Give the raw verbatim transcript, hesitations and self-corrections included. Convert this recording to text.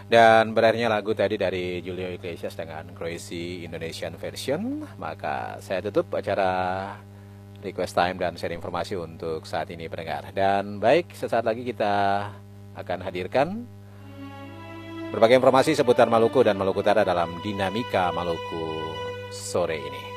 Dan berakhirnya lagu tadi dari Julio Iglesias dengan Crazy Indonesian Version. Maka saya tutup acara Request Time dan share informasi untuk saat ini pendengar. Dan baik, sesaat lagi kita akan hadirkan berbagai informasi seputar Maluku dan Maluku Utara dalam Dinamika Maluku sore ini.